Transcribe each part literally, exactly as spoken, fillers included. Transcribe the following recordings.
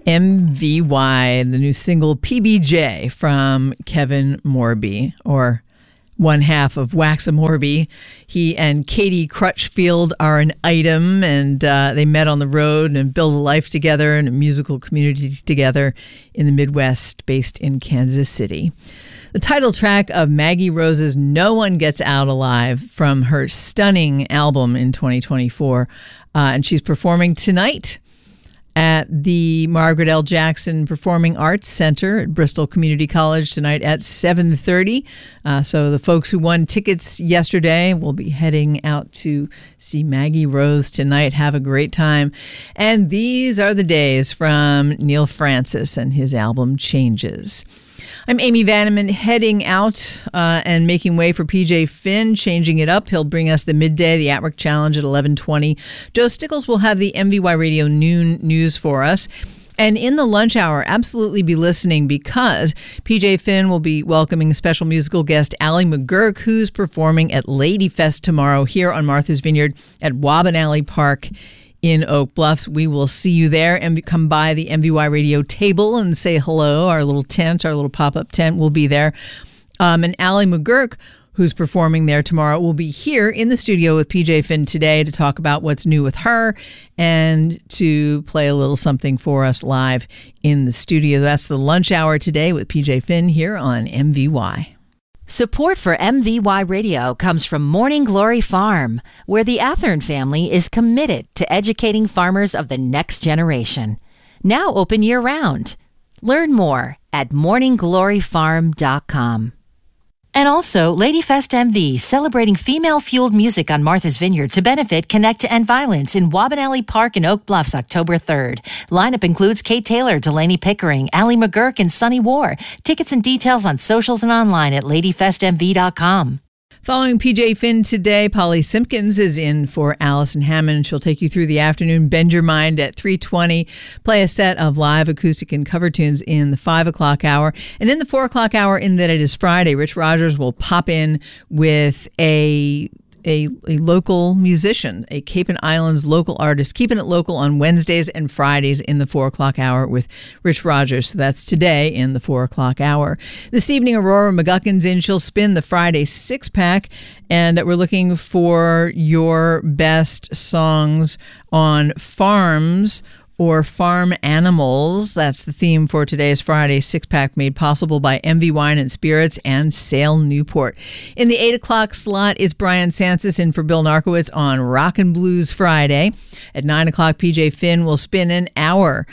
M V Y, the new single P B J from Kevin Morby, or one half of Waxamorby. He and Katie Crutchfield are an item, and uh, they met on the road and built a life together and a musical community together in the Midwest, based in Kansas City. The title track of Maggie Rose's No One Gets Out Alive from her stunning album in twenty twenty-four. Uh, and she's performing tonight at the Margaret L. Jackson Performing Arts Center at Bristol Community College tonight at seven thirty. Uh, so the folks who won tickets yesterday will be heading out to see Maggie Rose tonight. Have a great time. And these are the days from Neil Francis and his album Changes. I'm Amy Vanneman, heading out uh, and making way for P J Finn, changing it up. He'll bring us the midday, the Atwork Challenge at eleven twenty. Joe Stickles will have the M V Y Radio noon news for us. And in the lunch hour, absolutely be listening, because P J Finn will be welcoming special musical guest Allie McGurk, who's performing at Lady Fest tomorrow here on Martha's Vineyard at Wobbin Alley Park in Oak Bluffs. We will see you there, and come by the M V Y Radio table and say hello. Our little tent, our little pop-up tent will be there. Um, and Allie McGurk, who's performing there tomorrow, will be here in the studio with P J Finn today to talk about what's new with her and to play a little something for us live in the studio. That's the lunch hour today with P J Finn here on M V Y. Support for M V Y Radio comes from Morning Glory Farm, where the Athern family is committed to educating farmers of the next generation. Now open year-round. Learn more at morning glory farm dot com. And also, Ladyfest M V, celebrating female-fueled music on Martha's Vineyard to benefit Connect to End Violence in Wobbin Alley Park in Oak Bluffs, October third. Lineup includes Kate Taylor, Delaney Pickering, Allie McGurk, and Sunny War. Tickets and details on socials and online at lady fest m v dot com. Following P J Finn today, Polly Simpkins is in for Allison Hammond. She'll take you through the afternoon. Bend Your Mind at three twenty. Play a set of live acoustic and cover tunes in the five o'clock hour. And in the four o'clock hour, in that it is Friday, Rich Rogers will pop in with a A, a local musician, a Cape and Islands local artist, keeping it local on Wednesdays and Fridays in the four o'clock hour with Rich Rogers. So that's today in the four o'clock hour. This evening, Aurora McGuckin's in. She'll spin the Friday six pack, and we're looking for your best songs on farms or farm animals. That's the theme for today's Friday six-pack, made possible by M V Wine and Spirits and Sale Newport. In the eight o'clock slot, it's Brian Sansis in for Bill Narkowitz on Rockin' Blues Friday. At nine o'clock, P J Finn will spin an hour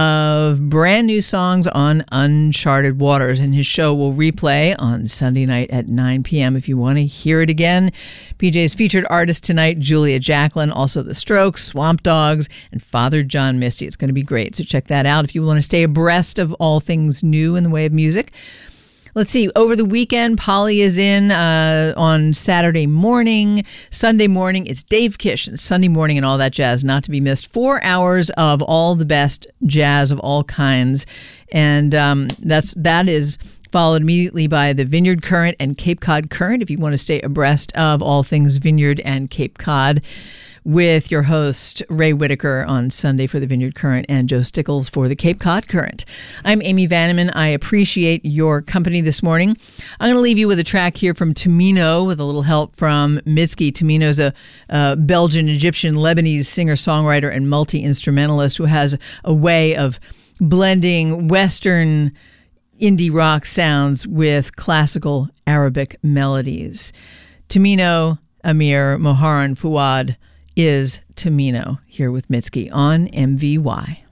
of brand new songs on uncharted waters, and his show will replay on Sunday night at nine p.m. if you want to hear it again. P J's featured artist tonight, Julia Jacklin, also The Strokes, Swamp Dogs, and Father John Misty. It's going to be great, so check that out if you want to stay abreast of all things new in the way of music. Let's see, over the weekend, Polly is in uh, on Saturday morning. Sunday morning, it's Dave Kish, and Sunday morning and all that jazz, not to be missed. Four hours of all the best jazz of all kinds. And um, that's that is followed immediately by the Vineyard Current and Cape Cod Current, if you want to stay abreast of all things Vineyard and Cape Cod, with your host, Ray Whitaker, on Sunday for the Vineyard Current and Joe Stickles for the Cape Cod Current. I'm Amy Vanneman. I appreciate your company this morning. I'm going to leave you with a track here from Tamino with a little help from Mitski. Tamino's a, a Belgian, Egyptian, Lebanese singer-songwriter and multi-instrumentalist who has a way of blending Western indie rock sounds with classical Arabic melodies. Tamino Amir Moharan Fuad is Tamino, here with Mitski on M V Y.